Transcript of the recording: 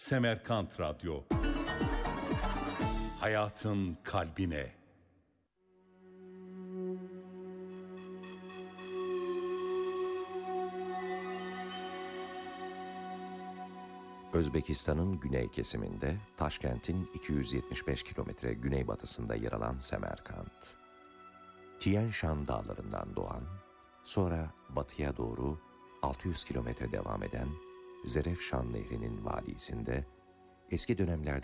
Semerkant Radyo. Hayatın kalbine. Özbekistan'ın güney kesiminde, Taşkent'in 275 kilometre güneybatısında yer alan Semerkant. Tien Shan dağlarından doğan, sonra batıya doğru 600 kilometre devam eden Zerefşan Nehri'nin vadisinde, eski dönemlerde